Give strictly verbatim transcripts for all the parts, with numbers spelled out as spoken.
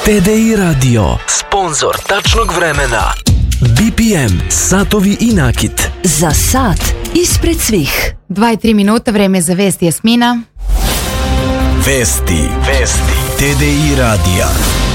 T D I Radio, sponzor tačnog vremena. B P M, satovi i nakit. Za sat ispred svih. Dva i tri minuta, vreme za vesti Jasmina. Vesti, vesti, T D I radija.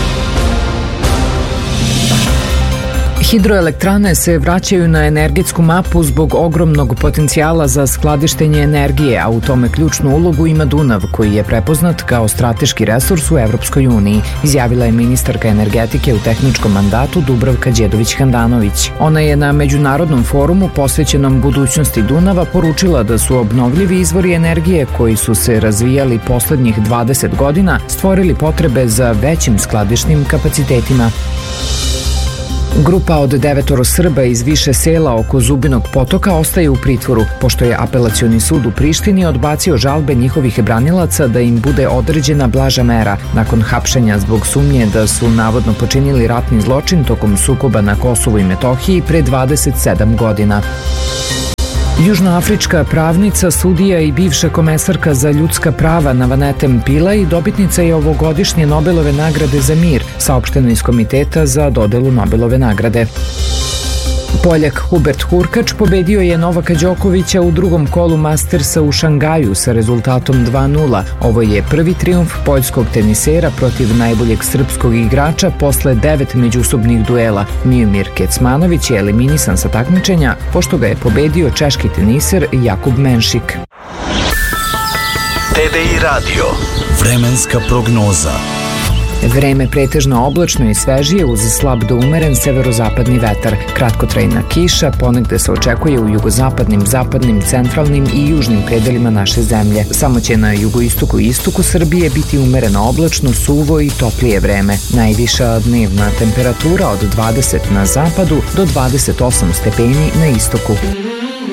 Hidroelektrane se vraćaju na energetsku mapu zbog ogromnog potencijala za skladištenje energije, a u tome ključnu ulogu ima Dunav, koji je prepoznat kao strateški resurs u Evropskoj uniji, izjavila je ministarka energetike u tehničkom mandatu Dubravka Đedović-Handanović. Ona je na međunarodnom forumu posvećenom budućnosti Dunava poručila da su obnovljivi izvori energije koji su se razvijali poslednjih dvadeset godina stvorili potrebe za većim skladišnim kapacitetima. Grupa od devetoro Srba iz više sela oko Zubinog potoka ostaje u pritvoru, pošto je Apelacioni sud u Prištini odbacio žalbe njihovih branilaca da im bude određena blaža mera nakon hapšenja zbog sumnje da su navodno počinili ratni zločin tokom sukoba na Kosovu i Metohiji pre dvadeset sedam godina. Južnoafrička pravnica, sudija i bivša komesarka za ljudska prava Navanetem Pillay dobitnica je ovogodišnje Nobelove nagrade za mir, saopšteno iz Komiteta za dodelu Nobelove nagrade. Poljak Hubert Hurkač pobedio je Novaka Đokovića u drugom kolu Mastersa u Šangaju sa rezultatom dva nula. Ovo je prvi trijumf poljskog tenisera protiv najboljeg srpskog igrača posle devet međusobnih duela. Miomir Kecmanović je eliminisan sa takmičenja pošto ga je pobedio češki teniser Jakub Menšik. T D I radio, vremenska prognoza. Vreme pretežno oblačno i svežije uz slab do umeren severozapadni vetar. Kratkotrajna kiša ponegde se očekuje u jugozapadnim, zapadnim, centralnim i južnim predelima naše zemlje. Samo će na jugoistoku i istoku Srbije biti umereno oblačno, suvo i toplije vreme. Najviša dnevna temperatura od dvadeset na zapadu do dvadeset osam stepeni na istoku.